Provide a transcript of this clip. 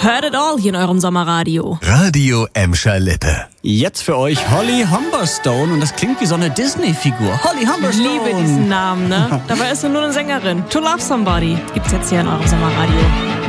Hört it all hier in eurem Sommerradio. Radio Emscher Lippe. Jetzt für euch Holly Humberstone und das klingt wie so eine Disney-Figur. Holly Humberstone. Ich liebe diesen Namen, ne? Dabei ist sie nur eine Sängerin. To Love Somebody gibt's jetzt hier in eurem Sommerradio.